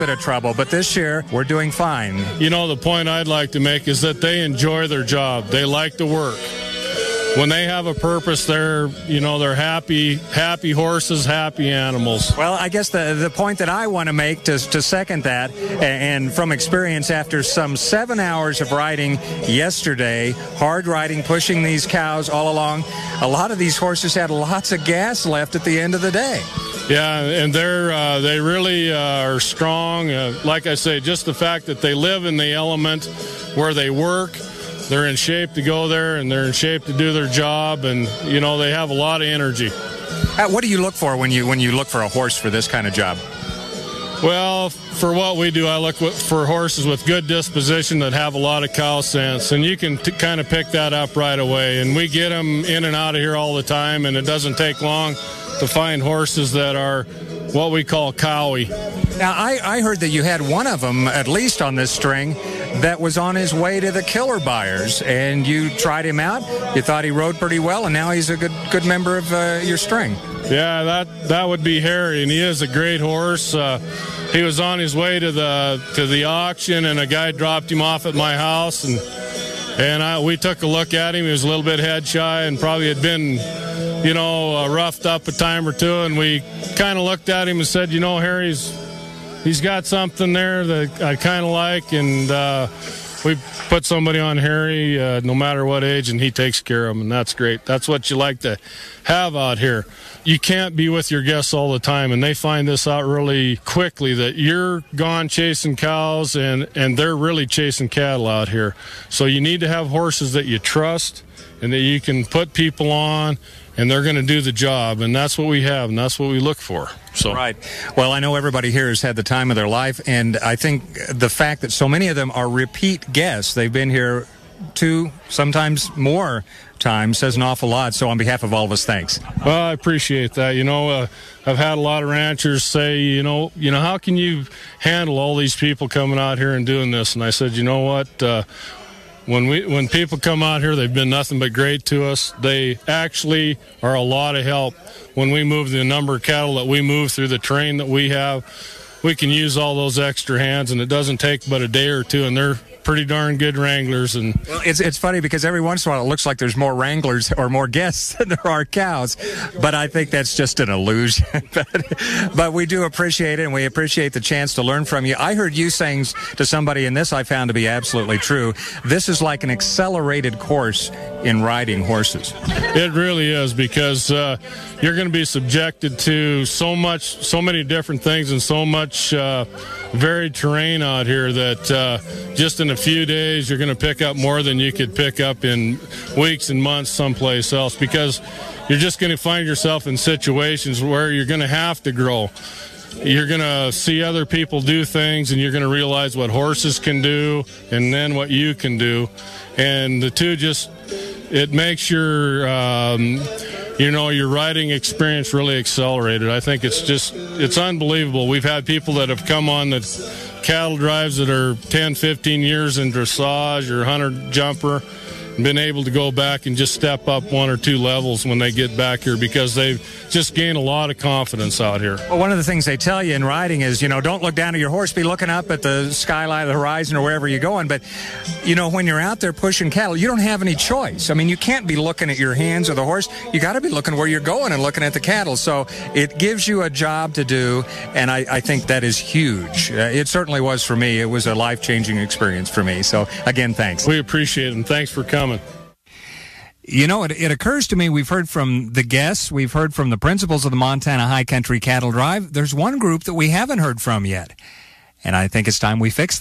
bit of trouble, but this year we're doing fine. You know, the point I'd like to make is that they enjoy their job. They like to work. When they have a purpose, they're happy horses, happy animals. Well, I guess the point that I want to make to second that, and from experience after some 7 hours of riding yesterday, hard riding, pushing these cows all along, a lot of these horses had lots of gas left at the end of the day. Yeah, and they really are strong. Like I say, just the fact that they live in the element where they work, they're in shape to go there, and they're in shape to do their job, and, they have a lot of energy. What do you look for when you look for a horse for this kind of job? Well, for what we do, I look for horses with good disposition that have a lot of cow sense, and you can kind of pick that up right away. And we get them in and out of here all the time, and it doesn't take long to find horses that are what we call cowy. Now, I heard that you had one of them, at least on this string, that was on his way to the Killer Buyers, and you tried him out. You thought he rode pretty well, and now he's a good member of your string. Yeah, that would be Harry, and he is a great horse. He was on his way to the auction, and a guy dropped him off at my house, and we took a look at him. He was a little bit head shy and probably had been, roughed up a time or two, and we kind of looked at him and said, Harry's got something there that I kind of like, and we put somebody on Harry, no matter what age, and he takes care of them, and that's great. That's what you like to have out here. You can't be with your guests all the time, and they find this out really quickly, that you're gone chasing cows, and they're really chasing cattle out here. So you need to have horses that you trust and that you can put people on, and they're going to do the job, and that's what we have, and that's what we look for. So. Right. Well, I know everybody here has had the time of their life, and I think the fact that so many of them are repeat guests, they've been here 2, sometimes more times, says an awful lot. So on behalf of all of us, thanks. Well, I appreciate that. I've had a lot of ranchers say, how can you handle all these people coming out here and doing this? And I said, you know what? When people come out here, they've been nothing but great to us. They actually are a lot of help. When we move the number of cattle that we move through the terrain that we have, we can use all those extra hands, and it doesn't take but a day or two, and they're pretty darn good wranglers. And well, it's funny because every once in a while it looks like there's more wranglers or more guests than there are cows, but I think that's just an illusion. But we do appreciate it, and we appreciate the chance to learn from you. I heard you saying to somebody, and this I found to be absolutely true, this is like an accelerated course in riding horses. It really is, because you're going to be subjected to so many different things and so much varied terrain out here that just in a few days you're going to pick up more than you could pick up in weeks and months someplace else, because you're just going to find yourself in situations where you're going to have to grow. You're going to see other people do things, and you're going to realize what horses can do and then what you can do, and the two it makes your your riding experience really accelerated. I think it's unbelievable. We've had people that have come on the cattle drives that are 10, 15 years in dressage or hunter jumper, and been able to go back and just step up 1 or 2 levels when they get back here, because they've just gained a lot of confidence out here. Well, one of the things they tell you in riding is, don't look down at your horse, be looking up at the skyline, the horizon, or wherever you're going. But, when you're out there pushing cattle, you don't have any choice. I mean, you can't be looking at your hands or the horse. You got to be looking where you're going and looking at the cattle. So it gives you a job to do, and I think that is huge. It certainly was for me. It was a life-changing experience for me. So, again, thanks. We appreciate it, and thanks for coming. It occurs to me, we've heard from the guests, we've heard from the principals of the Montana High Country Cattle Drive. There's one group that we haven't heard from yet, and I think it's time we fix that.